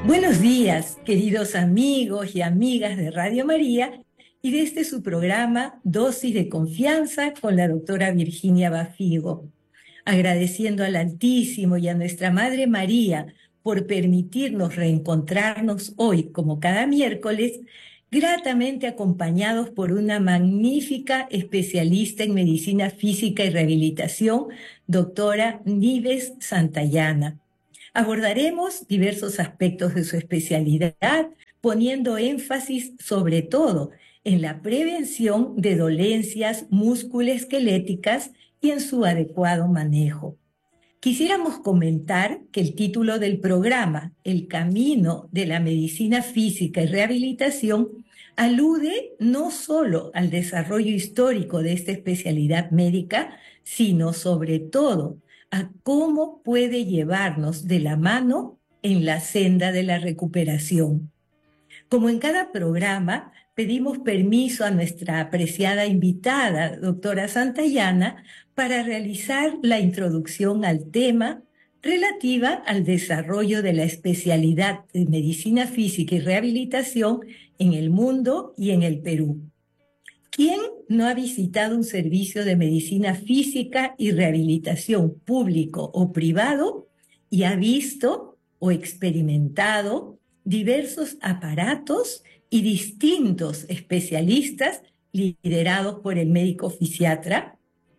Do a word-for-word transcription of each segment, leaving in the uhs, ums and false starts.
Buenos días, queridos amigos y amigas de Radio María y de este su programa Dosis de Confianza con la doctora Virginia Bafigo. Agradeciendo al Altísimo y a nuestra Madre María por permitirnos reencontrarnos hoy, como cada miércoles, gratamente acompañados por una magnífica especialista en medicina física y rehabilitación, doctora Nives Santayana. Abordaremos diversos aspectos de su especialidad, poniendo énfasis sobre todo en la prevención de dolencias musculoesqueléticas y en su adecuado manejo. Quisiéramos comentar que el título del programa, El Camino de la Medicina Física y Rehabilitación, alude no solo al desarrollo histórico de esta especialidad médica, sino sobre todo a cómo puede llevarnos de la mano en la senda de la recuperación. Como en cada programa, pedimos permiso a nuestra apreciada invitada, doctora Santayana, para realizar la introducción al tema relativa al desarrollo de la especialidad de medicina física y rehabilitación en el mundo y en el Perú. ¿Quién no ha visitado un servicio de medicina física y rehabilitación público o privado y ha visto o experimentado diversos aparatos y distintos especialistas liderados por el médico fisiatra?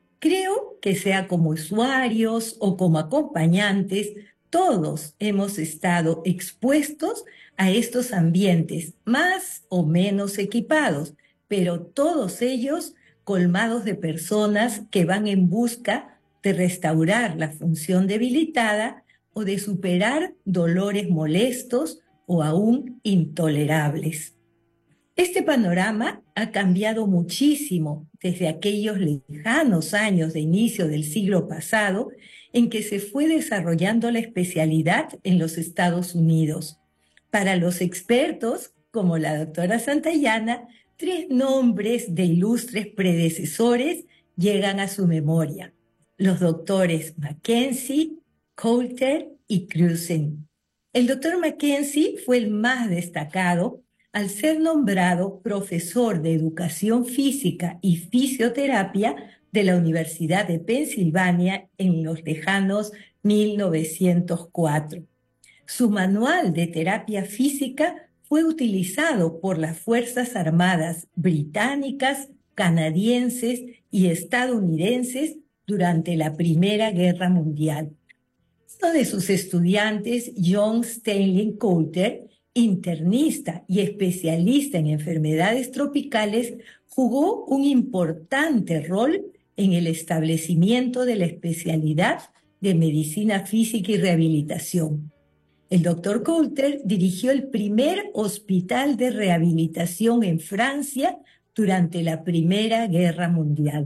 Creo que sea como usuarios o como acompañantes, todos hemos estado expuestos a estos ambientes más o menos equipados, pero todos ellos colmados de personas que van en busca de restaurar la función debilitada o de superar dolores molestos o aún intolerables. Este panorama ha cambiado muchísimo desde aquellos lejanos años de inicio del siglo pasado en que se fue desarrollando la especialidad en los Estados Unidos. Para los expertos, como la doctora Santayana, tres nombres de ilustres predecesores llegan a su memoria: los doctores Mackenzie, Coulter y Cruzen. El doctor Mackenzie fue el más destacado al ser nombrado profesor de Educación Física y Fisioterapia de la Universidad de Pensilvania en los lejanos mil novecientos cuatro. Su manual de terapia física fue utilizado por las Fuerzas Armadas británicas, canadienses y estadounidenses durante la Primera Guerra Mundial. Uno de sus estudiantes, John Stanley Coulter, internista y especialista en enfermedades tropicales, jugó un importante rol en el establecimiento de la especialidad de medicina física y rehabilitación. El doctor Coulter dirigió el primer hospital de rehabilitación en Francia durante la Primera Guerra Mundial.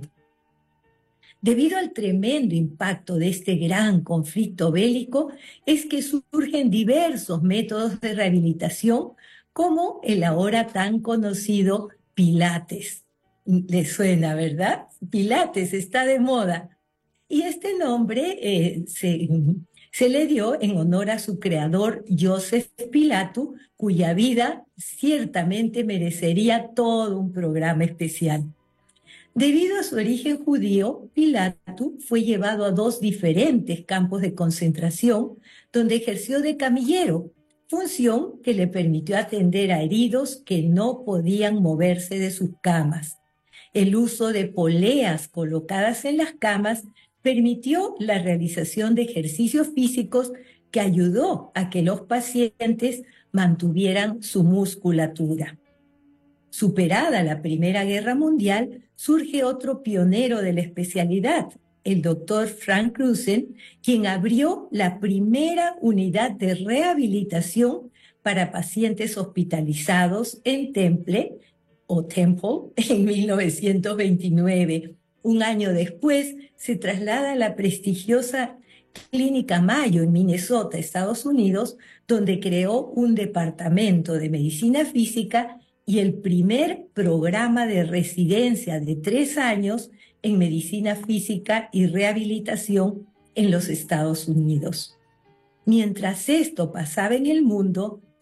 Debido al tremendo impacto de este gran conflicto bélico, es que surgen diversos métodos de rehabilitación, como el ahora tan conocido Pilates. ¿Les suena, verdad? Pilates está de moda. Y este nombre eh, se, se le dio en honor a su creador, Joseph Pilato, cuya vida ciertamente merecería todo un programa especial. Debido a su origen judío, Pilato fue llevado a dos diferentes campos de concentración, donde ejerció de camillero, función que le permitió atender a heridos que no podían moverse de sus camas. El uso de poleas colocadas en las camas permitió la realización de ejercicios físicos que ayudó a que los pacientes mantuvieran su musculatura. Superada la Primera Guerra Mundial, surge otro pionero de la especialidad, el doctor Frank Cruzen, quien abrió la primera unidad de rehabilitación para pacientes hospitalizados en Temple, o Temple, en mil novecientos veintinueve. Un año después, se traslada a la prestigiosa Clínica Mayo en Minnesota, Estados Unidos, donde creó un departamento de medicina física y el primer programa de residencia de tres años en medicina física y rehabilitación en los Estados Unidos. Mientras esto pasaba en el mundo,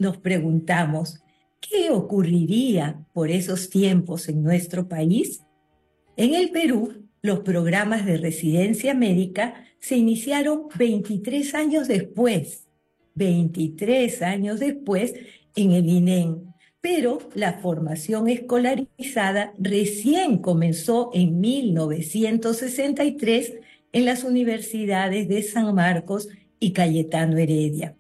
nos preguntamos, ¿qué ocurriría por esos tiempos en nuestro país? En el Perú, los programas de residencia médica se iniciaron veintitrés años después, veintitrés años después en el I N E M, pero la formación escolarizada recién comenzó en mil novecientos sesenta y tres en las universidades de San Marcos y Cayetano Heredia.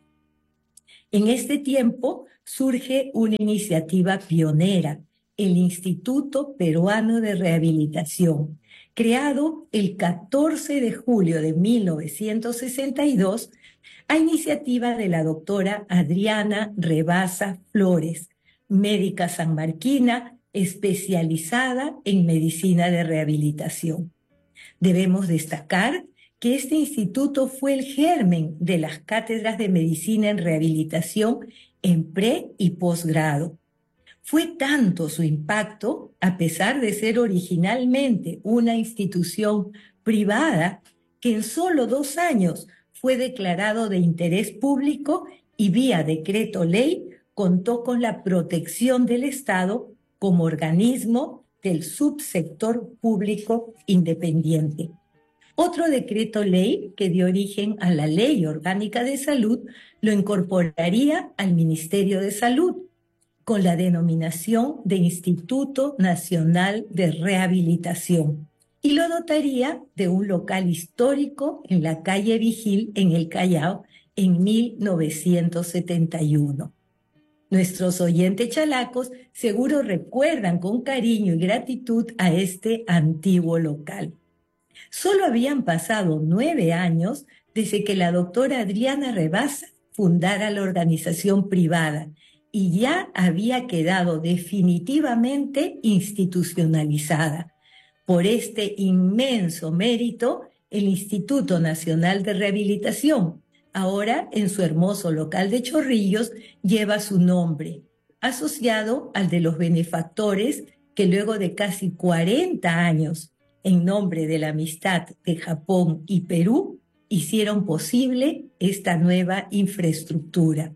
En este tiempo surge una iniciativa pionera, el Instituto Peruano de Rehabilitación, creado el catorce de julio de mil novecientos sesenta y dos a iniciativa de la doctora Adriana Rebasa Flores, médica sanmarquina especializada en medicina de rehabilitación. Debemos destacar que este instituto fue el germen de las cátedras de medicina en rehabilitación en pre y posgrado. Fue tanto su impacto, a pesar de ser originalmente una institución privada, que en solo dos años fue declarado de interés público y vía decreto ley contó con la protección del Estado como organismo del subsector público independiente. Otro decreto ley que dio origen a la Ley Orgánica de Salud lo incorporaría al Ministerio de Salud, con la denominación de Instituto Nacional de Rehabilitación, y lo dotaría de un local histórico en la calle Vigil, en el Callao, en mil novecientos setenta y uno. Nuestros oyentes chalacos seguro recuerdan con cariño y gratitud a este antiguo local. Solo habían pasado nueve años desde que la doctora Adriana Rebasa fundara la organización privada y ya había quedado definitivamente institucionalizada. Por este inmenso mérito, el Instituto Nacional de Rehabilitación, ahora en su hermoso local de Chorrillos, lleva su nombre, asociado al de los benefactores que luego de casi cuarenta años, en nombre de la amistad de Japón y Perú, hicieron posible esta nueva infraestructura.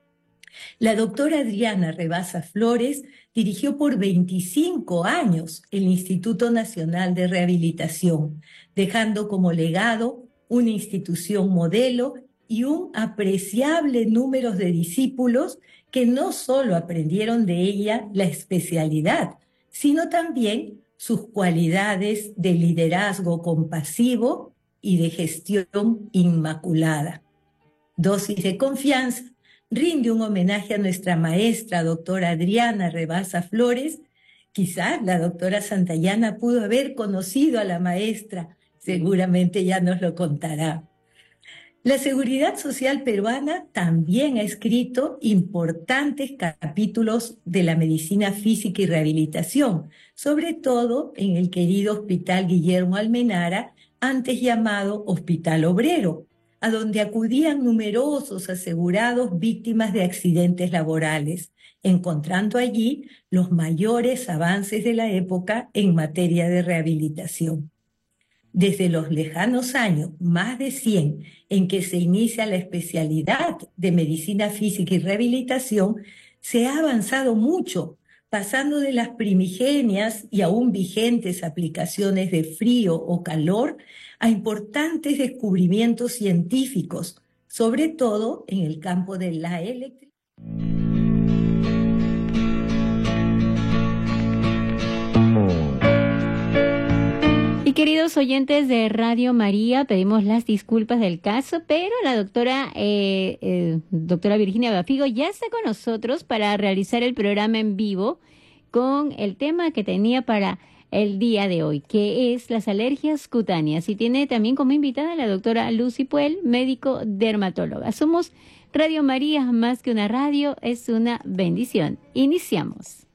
La doctora Adriana Rebasa Flores dirigió por veinticinco años el Instituto Nacional de Rehabilitación, dejando como legado una institución modelo y un apreciable número de discípulos que no solo aprendieron de ella la especialidad, sino también sus cualidades de liderazgo compasivo y de gestión inmaculada. Dosis de Confianza rinde un homenaje a nuestra maestra doctora Adriana Rebasa Flores. Quizás la doctora Santayana pudo haber conocido a la maestra, seguramente ya nos lo contará. La Seguridad Social peruana también ha escrito importantes capítulos de la medicina física y rehabilitación, sobre todo en el querido Hospital Guillermo Almenara, antes llamado Hospital Obrero, a donde acudían numerosos asegurados víctimas de accidentes laborales, encontrando allí los mayores avances de la época en materia de rehabilitación. Desde los lejanos años, más de cien, en que se inicia la especialidad de medicina física y rehabilitación, se ha avanzado mucho, pasando de las primigenias y aún vigentes aplicaciones de frío o calor a importantes descubrimientos científicos, sobre todo en el campo de la electricidad. Y queridos oyentes de Radio María, pedimos las disculpas del caso, pero la doctora, eh, eh, doctora Virginia Bafigo ya está con nosotros para realizar el programa en vivo con el tema que tenía para el día de hoy, que es las alergias cutáneas. Y tiene también como invitada a la doctora Lucy Puel, médico dermatóloga. Somos Radio María, más que una radio, es una bendición. Iniciamos.